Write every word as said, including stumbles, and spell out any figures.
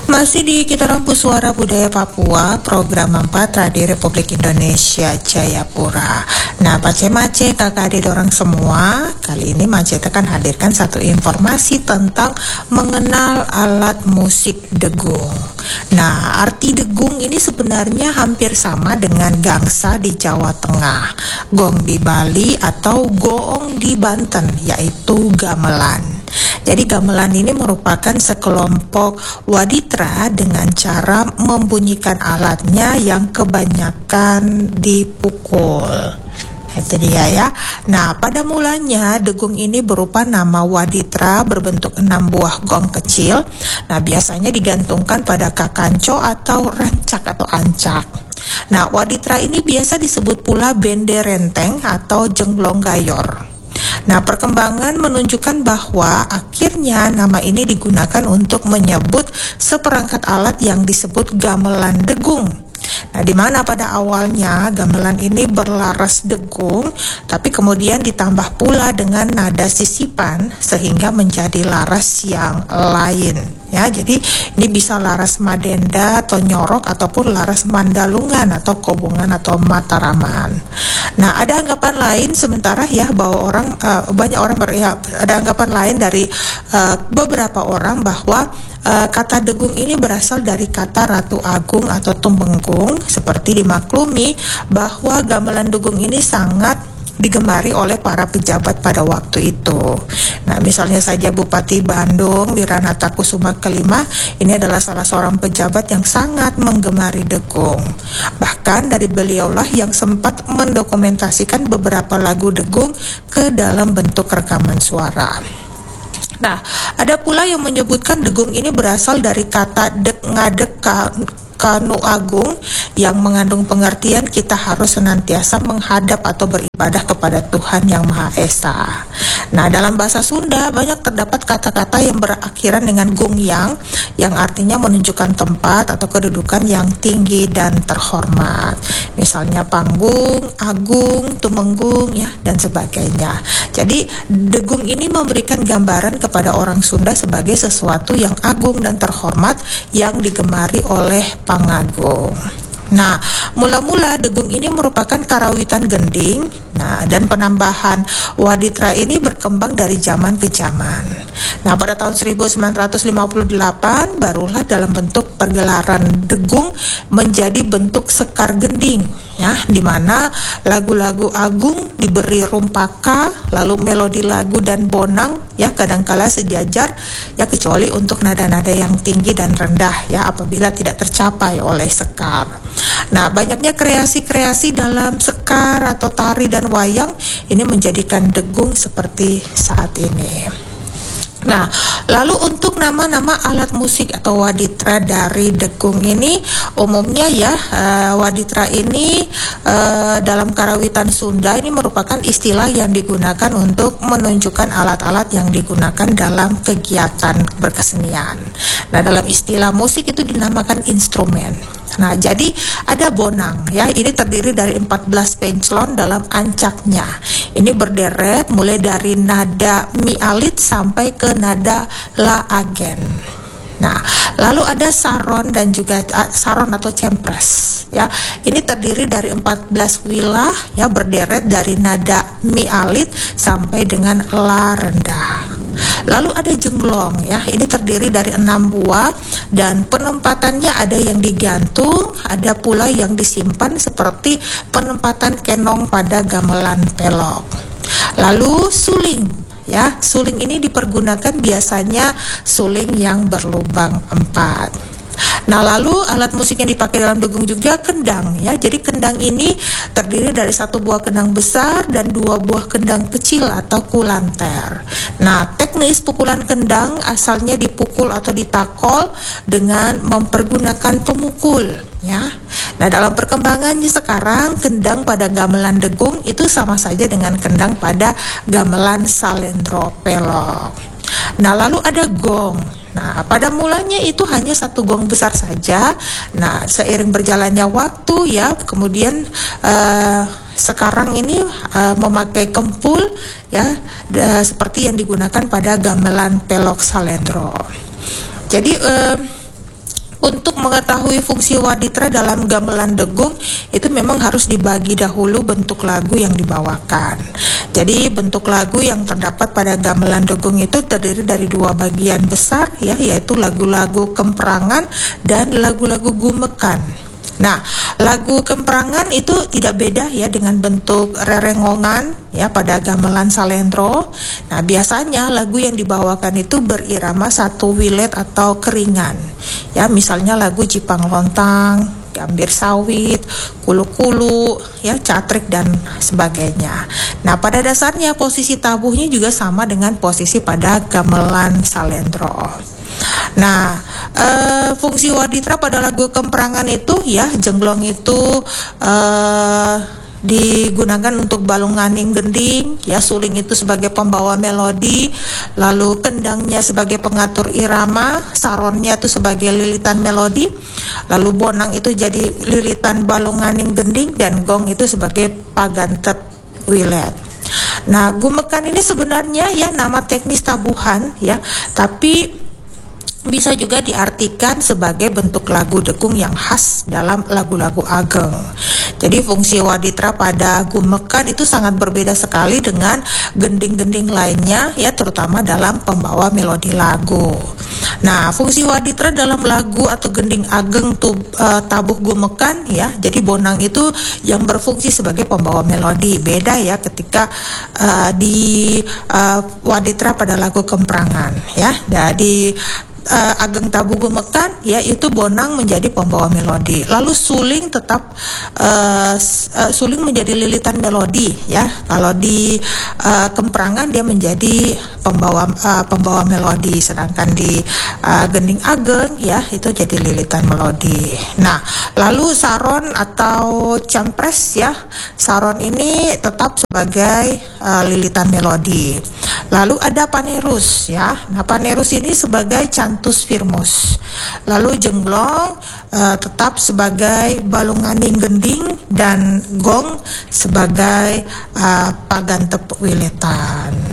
Masih di Kita Rampu Suara Budaya Papua, program empat Radio Republik Indonesia Jayapura. Nah, Pace Mace, kakak adik orang semua, kali ini Mace akan hadirkan satu informasi tentang mengenal alat musik degung. Nah, arti degung ini sebenarnya hampir sama dengan gangsa di Jawa Tengah, gong di Bali atau goong di Banten, yaitu gamelan. Jadi gamelan ini merupakan sekelompok waditra dengan cara membunyikan alatnya yang kebanyakan dipukul. Itu dia ya. Nah, pada mulanya degung ini berupa nama waditra berbentuk enam buah gong kecil. Nah, biasanya digantungkan pada kakanco atau rancak atau ancak. Nah, waditra ini biasa disebut pula bende renteng atau jenglong gayor. Nah, perkembangan menunjukkan bahwa akhirnya nama ini digunakan untuk menyebut seperangkat alat yang disebut gamelan degung. Nah, di mana pada awalnya gamelan ini berlaras degung, tapi kemudian ditambah pula dengan nada sisipan sehingga menjadi laras yang lain. Ya, jadi ini bisa laras madenda atau nyorok ataupun laras mandalungan atau kobongan atau mataraman. Nah, ada anggapan lain sementara ya bahwa orang uh, banyak orang ber, ya, ada anggapan lain dari uh, beberapa orang bahwa uh, kata degung ini berasal dari kata Ratu Agung atau Tumenggung, seperti dimaklumi bahwa gamelan degung ini sangat digemari oleh para pejabat pada waktu itu. Nah, misalnya saja Bupati Bandung Wiranata Kusuma kelima ini adalah salah seorang pejabat yang sangat menggemari degung. Bahkan dari beliaulah yang sempat mendokumentasikan beberapa lagu degung ke dalam bentuk rekaman suara. Nah, ada pula yang menyebutkan degung ini berasal dari kata dek ngadek kanu agung yang mengandung pengertian kita harus senantiasa menghadap atau beribadah kepada Tuhan Yang Maha Esa. Nah, dalam bahasa Sunda banyak terdapat kata-kata yang berakhiran dengan gungyang yang artinya menunjukkan tempat atau kedudukan yang tinggi dan terhormat. Misalnya panggung, agung, tumenggung ya dan sebagainya. Jadi degung ini memberikan gambaran kepada orang Sunda sebagai sesuatu yang agung dan terhormat yang digemari oleh pangagung. Nah, mula-mula degung ini merupakan karawitan gending. Nah, dan penambahan waditra ini berkembang dari zaman ke zaman. Nah, pada tahun seribu sembilan ratus lima puluh delapan barulah dalam bentuk pergelaran degung menjadi bentuk sekar gending, ya, di mana lagu-lagu agung diberi rumpaka, lalu melodi lagu dan bonang, ya, kadangkala sejajar, ya, kecuali untuk nada-nada yang tinggi dan rendah, ya, apabila tidak tercapai oleh sekar. Nah, banyaknya kreasi-kreasi dalam sekar atau tari dan wayang ini menjadikan degung seperti saat ini. Nah, lalu untuk nama-nama alat musik atau waditra dari degung ini, umumnya ya uh, waditra ini uh, dalam karawitan Sunda ini merupakan istilah yang digunakan untuk menunjukkan alat-alat yang digunakan dalam kegiatan berkesenian. Nah, dalam istilah musik itu dinamakan instrumen. Nah, jadi ada bonang ya, ini terdiri dari empat belas penclon dalam ancaknya. Ini berderet mulai dari nada mi alit sampai ke nada la agen. Nah, lalu ada saron dan juga uh, saron atau cempres ya. Ini terdiri dari empat belas wilah ya, berderet dari nada mi alit sampai dengan la rendah. Lalu ada jenglong ya, ini terdiri dari enam buah dan penempatannya ada yang digantung, ada pula yang disimpan seperti penempatan kenong pada gamelan pelok. Lalu suling ya, suling ini dipergunakan biasanya suling yang berlubang empat. Nah, lalu alat musik yang dipakai dalam degung juga kendang ya. Jadi kendang ini terdiri dari satu buah kendang besar dan dua buah kendang kecil atau kulanter. Nah, teknis pukulan kendang asalnya dipukul atau ditakol dengan mempergunakan pemukul ya. Nah, dalam perkembangannya sekarang kendang pada gamelan degung itu sama saja dengan kendang pada gamelan salendro pelok. Nah, lalu ada gong. Nah, pada mulanya itu hanya satu gong besar saja. Nah, seiring berjalannya waktu ya, kemudian uh, sekarang ini uh, memakai kempul ya, uh, seperti yang digunakan pada gamelan pelok salendro. Jadi uh, untuk mengetahui fungsi waditra dalam gamelan degung itu memang harus dibagi dahulu bentuk lagu yang dibawakan. Jadi bentuk lagu yang terdapat pada gamelan degung itu terdiri dari dua bagian besar ya, yaitu lagu-lagu kemperangan dan lagu-lagu gumekan. Nah, lagu kemperangan itu tidak beda ya dengan bentuk rerengongan ya pada gamelan salendro. Nah, biasanya lagu yang dibawakan itu berirama satu wilet atau keringan. Ya, misalnya lagu Jipang Lontang, Gambir Sawit, Kulu-Kulu, ya Catrik dan sebagainya. Nah, pada dasarnya posisi tabuhnya juga sama dengan posisi pada gamelan salendro. Nah, e, fungsi waditra pada lagu kemperangan itu ya, jenglong itu e, digunakan untuk balunganing gending, ya suling itu sebagai pembawa melodi, lalu kendangnya sebagai pengatur irama, saronnya itu sebagai lilitan melodi, lalu bonang itu jadi lilitan balunganing gending, dan gong itu sebagai pagantep wilet. Nah, gumekan ini sebenarnya ya nama teknis tabuhan ya, tapi bisa juga diartikan sebagai bentuk lagu degung yang khas dalam lagu-lagu ageng. Jadi fungsi waditra pada gumekan itu sangat berbeda sekali dengan gending-gending lainnya ya, terutama dalam pembawa melodi lagu. Nah, fungsi waditra dalam lagu atau gending ageng tuh uh, tabuh gumekan ya. Jadi bonang itu yang berfungsi sebagai pembawa melodi. Beda ya ketika uh, di uh, waditra pada lagu kemperangan ya. Jadi Uh, ageng tabuh gumekan ya itu bonang menjadi pembawa melodi, lalu suling tetap uh, uh, suling menjadi lilitan melodi ya. Kalau di uh, kemperangan dia menjadi pembawa uh, pembawa melodi, sedangkan di uh, gending ageng ya itu jadi lilitan melodi. Nah, lalu saron atau campres ya, saron ini tetap sebagai uh, lilitan melodi. Lalu ada panerus ya. Nah, panerus ini sebagai cantus firmus. Lalu jenglong uh, tetap sebagai balunganing gending, dan gong sebagai uh, pagantep wiletan.